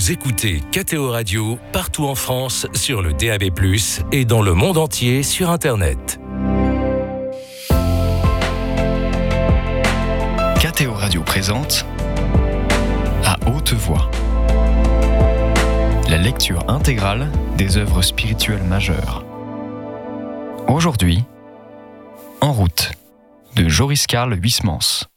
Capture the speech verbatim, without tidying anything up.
Vous écoutez K T O Radio partout en France sur le D A B plus, et dans le monde entier sur Internet. K T O Radio présente À haute voix la lecture intégrale des œuvres spirituelles majeures. Aujourd'hui, En route de Joris Karl Huysmans.